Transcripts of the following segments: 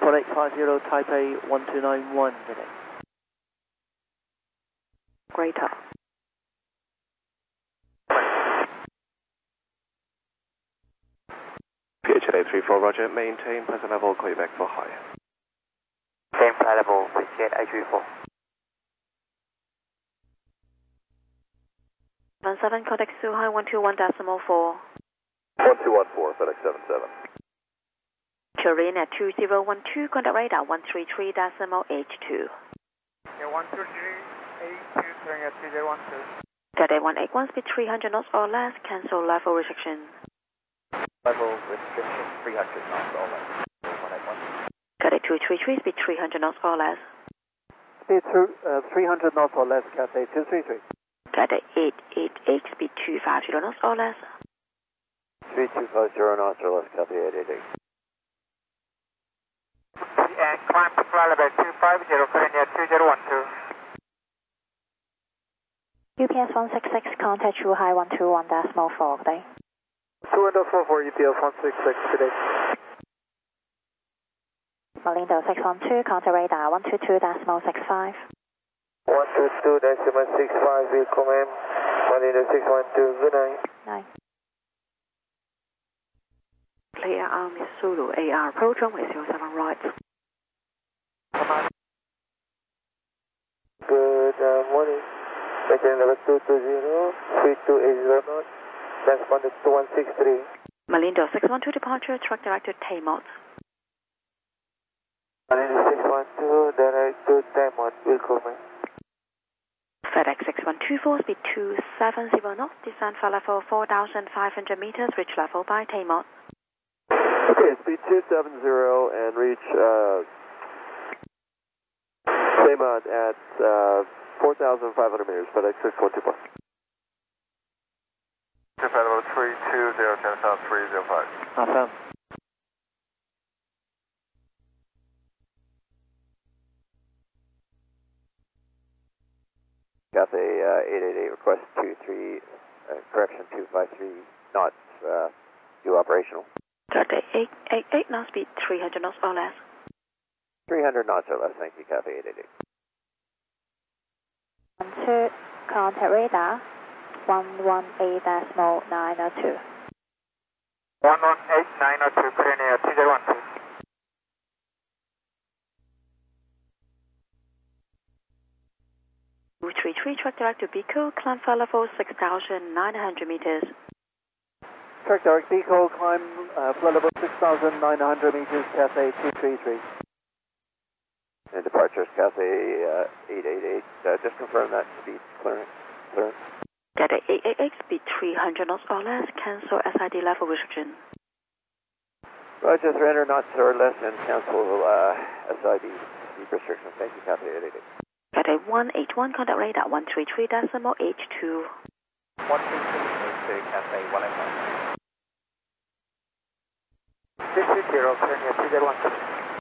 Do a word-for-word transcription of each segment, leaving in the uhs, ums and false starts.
one eight five zero Taipei one two nine one today. Greater. P H eight three four, roger, maintain present level, call you back for high. Same flight level, P H eight three four. One seven, contact Suhai one two one decimal four. one two one four, FedEx seven seven. Korean at two zero one two, contact radar one three three decimal eight two. Yeah, one two three eight two, turning at two zero one two. Cadet one eight one, speed three hundred knots or less, cancel level restriction. Level restriction three hundred knots or less. one eight one. Cadet two three three, speed three hundred knots or less. Speed through uh, three hundred knots or less, Cathay two three three. Cadet eight eight eight, speed two five zero knots or less. three two five zero knots or less, copy eight eight eight. And climb to flight level two five zero, current at two zero one two. U P S one six six, contact Shuhai one two one decimal four, today. two one four four, U P S one six six, today. Malindo six one two, contact radar one two two decimal six five. one two two decimal six five, vehicle name, Malindo six one two, good night. Night. Clear Army Zulu A R, approach runway zero seven right. Good uh, morning. Second level two two zero, three two eight zero knots, transponder two one six three. Malindo six one two, departure, track directed Taymot. Malindo six one two, direct to Taymot, vehicle name. FedEx six one two four, speed two seven zero knots, descend for level four thousand five hundred meters, reach level by Taymot. Okay, speed two seven zero and reach uh, Taymot at uh, four thousand five hundred meters, FedEx six one two four. Flight level three two zero, ten south three zero five. Affirm. Cathay uh, eight eight eight, request two three, uh, correction two five three knots, uh, due operational. Cadet eight eight eight, now speed three hundred knots or less. three hundred knots or less, thank you, Cathay eight eight eight. One two, contact radar one one eight decimal nine oh two. one one eight nine oh two, current at two zero one two. two three three, track direct to Biko, climb for level six thousand nine hundred meters. Track direct Biko, climb uh, flood level six thousand nine hundred meters, Cathay two three three. And departures, Cathay uh, eight eight eight, uh, just confirm that speed clearance. clearance. Cadet eight eight eight, speed three hundred knots or less, cancel S I D level restriction. Roger, three hundred knots or less and cancel uh, S I D speed restriction. Thank you, Cathay eight eight eight. Cadet one eight one, contact radar one three three decimal eight two. one two three eight two, Cathay one eight one. two two zero, current at two zero one two.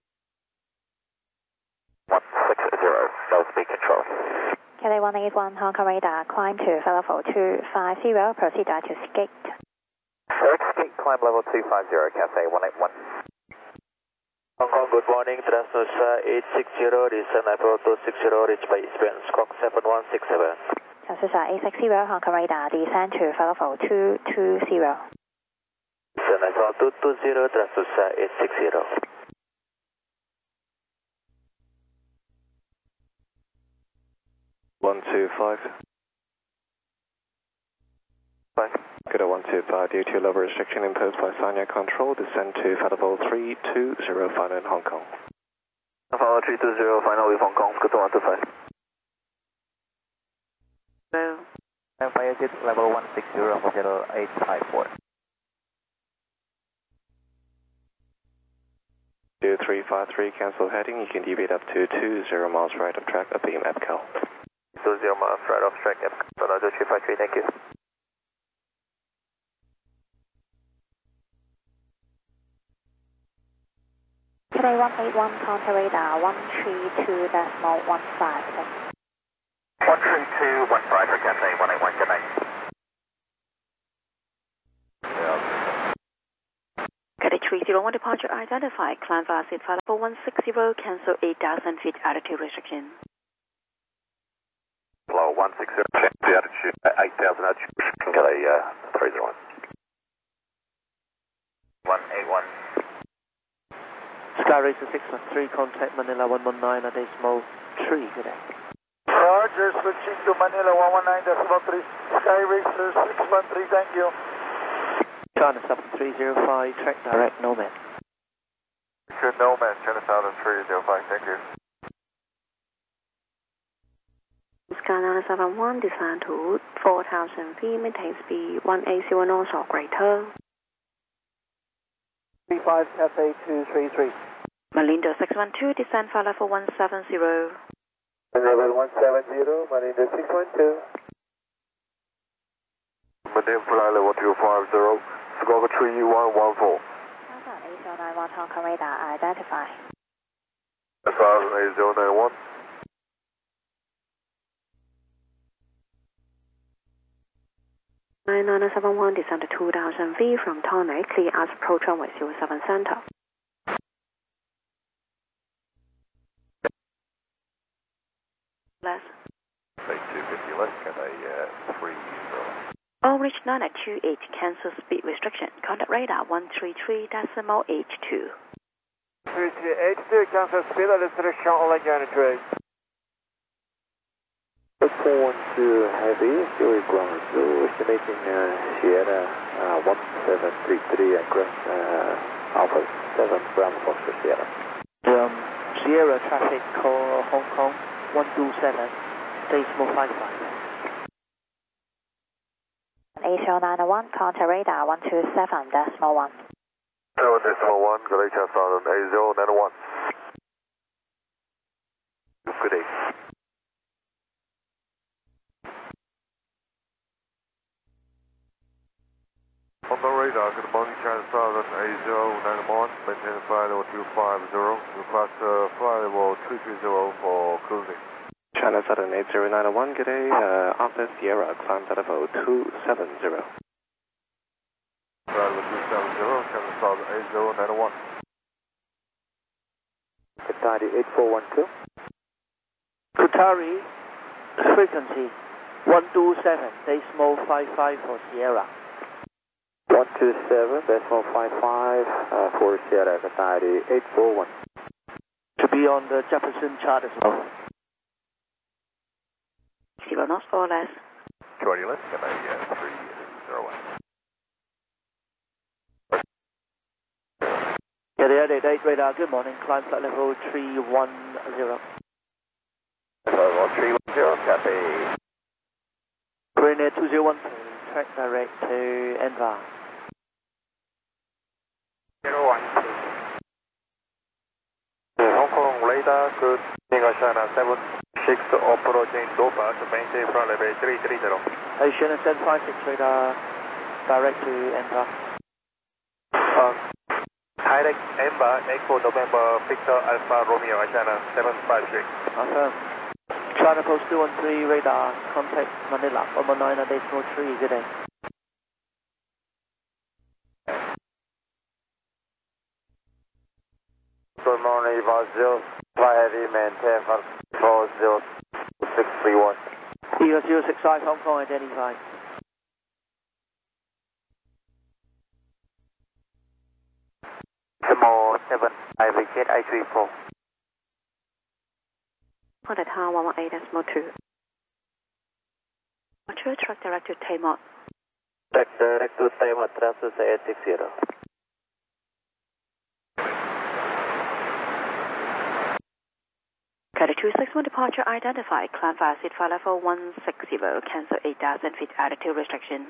one six zero, no speed control. Cathay one eight one, Hong Kong radar, climb to level two five zero, proceed to gate. FedEx gate, climb level two five zero, Cathay one eight one. Hong Kong, good morning, Transnusa eight six zero, descend level two six zero, reach by experience, squawk seven one six seven. Transnusa eight six zero, Hong Kong radar, descend to level two two zero. Descend level two two zero, Transnusa eight six zero. one two five. Five. Good at one two five, due to level restriction imposed by Sanya Control, descend to flight level three two zero, final in Hong Kong. Follow three two zero, final with Hong Kong, good to one two five. Hello. And fire exit level one six zero, hotel eight five four. two three five three, cancel heading, you can deviate up to two zero miles right of track, abeam E P C A L. two zero miles right off track, Follow three five three, thank you. Cathay one eight one, contact radar one three two decimal one five. one three two one five for Cathay one eight one, good night. Cadet three zero one departure identified. Climb via seat file level one sixty, cancel eight thousand feet altitude restriction. Flow one sixty, change the attitude, eight thousand altitude, got a uh, three zero one. one eight one. Sky Racer six one three, contact Manila one one nine at decimal three, good day. Roger, switching to Manila one one nine decimal three, Sky Racer six one three, thank you. China seven three zero five, track direct, Nomad. Good, Nomad, China seven three zero five, thank you. Sky nine seven one, descend to four thousand feet, maintain speed one eighty knots or greater. three five, Cafe two three three. Malindo six one two, descend file level one seventy. Level one seventy, Malindo six one two. Malindo fly level two five zero, Squawk three one one four. A zero nine one, Hong Kong radar, identify. A zero nine one. nine nine seven one, descend to two thousand feet from Tonic, clear as approach runway zero seven center. Less. Say two fifty less, get a uh, three zero. All reach nine at two eight, cancel speed restriction. Contact radar one three three decimal H two. three three eight two, cancel speed restriction, all again trade. four one two heavy, fuel ground two, estimating uh, Sierra uh, one seven three three across uh, Alpha seven Bravo Foxtrot Sierra. Um, Sierra traffic call Hong Kong one two seven, decimal five five. A zero nine one, contact radar one two seven decimal one. seven decimal one, Galicia Southern A zero nine one. Good day. On the radar, good morning, China Southern A zero nine one, maintain flight level two five zero, request uh, flight level three three zero for cruising. China Southern eight zero nine one, good day, uh, after Sierra, climb at level two seven zero. Flight level two seven zero, China Southern A zero nine one. Qatari eight four one two. Qatari, frequency one two seven, decimal five five for Sierra. one two seven, decimal five five uh, for Sierra, Qatari eight four one. To be on the Jefferson chart as well. Zero knots or less. twenty less, get a uh, three zero one. Yeah, the eight eight radar, good morning, climb flight level three one zero. Level three one zero, copy. Korean two zero one two, track direct to Envar. zero one two. Hong Kong radar, good. China seven six approaching Doha to maintain front level three three zero. Ocean seven five six radar, direct to Envar. Um, direct Envar, Echo November, Victor Alpha Romeo, China seven five six. Awesome. China Post two one three radar, contact Manila one one nine at decimal three, good day. Good morning, Brazil. Fly heavy, maintain four zero six three one. Eagle zero six five, Hong Kong identified. Demo seven, I vacate I three four. Contact tower one one eight decimal two. Archer, track direct to Taymont. Track direct to Taymont, transfer eight six zero. Caddy two six one departure identified. Climb via seat file level one sixty, cancel eight thousand feet altitude restriction.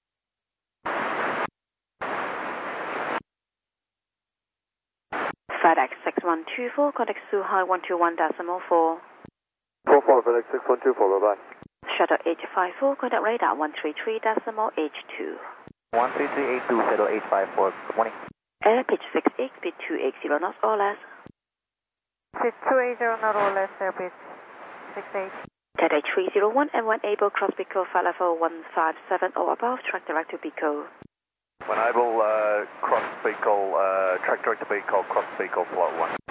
FedEx six one two four, contact Suhai one two one decimal four. four four, FedEx six one two four, bye bye. Shuttle eight five four, contact radar one three three decimal H two. one three three eight two, Shuttle eight five four, good morning. Air pitch six eight, speed two eighty knots or less. Speed two eighty not or less, airbase six eight. Caddy three zero one and one able cross Pico flight level one five seven or above, track direct to Pico. When able, uh, cross vehicle, uh, track director vehicle, cross vehicle flow one.